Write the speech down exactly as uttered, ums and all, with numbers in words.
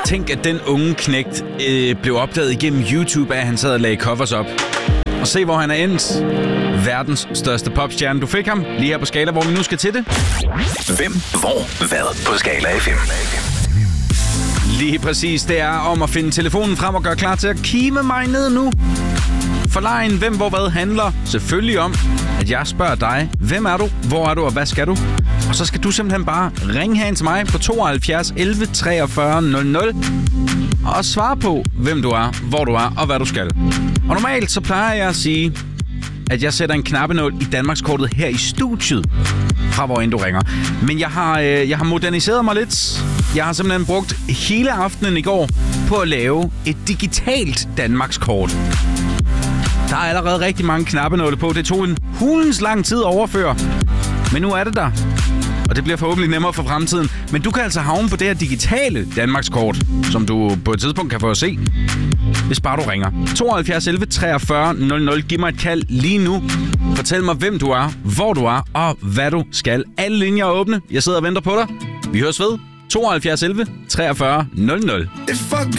Tænk, at den unge knægt øh, blev opdaget igennem YouTube, at han sad og lagde covers op. Og se, hvor han er endt. Verdens største popstjerne. Du fik ham lige her på Skala, hvor vi nu skal til det. Hvem, hvor, hvad på Skala F M. Lige præcis. Det er om at finde telefonen frem og gøre klar til at kime mig ned nu. For lejen Hvem, hvor, hvad handler selvfølgelig om, at jeg spørger dig, hvem er du, hvor er du og hvad skal du? Og så skal du simpelthen bare ringe hen til mig på tooghalvfjerds elleve treogfyrre nul nul og svare på, hvem du er, hvor du er og hvad du skal. Og normalt så plejer jeg at sige, at jeg sætter en knappenål i Danmarkskortet her i studiet, fra hvor end du ringer. Men jeg har, øh, jeg har moderniseret mig lidt. Jeg har simpelthen brugt hele aftenen i går på at lave et digitalt Danmarkskort. Der er allerede rigtig mange knappenåle på. Det tog en hulens lang tid at overføre. Men nu er det der. Og det bliver forhåbentlig nemmere for fremtiden. Men du kan altså havne på det her digitale Danmarkskort, som du på et tidspunkt kan få at se, hvis bare du ringer. tooghalvfjerds elleve treogfyrre nul nul. Giv mig et kald lige nu. Fortæl mig, hvem du er, hvor du er og hvad du skal. Alle linjer er åbne. Jeg sidder og venter på dig. Vi høres ved. tooghalvfjerds elleve treogfyrre nul nul. If I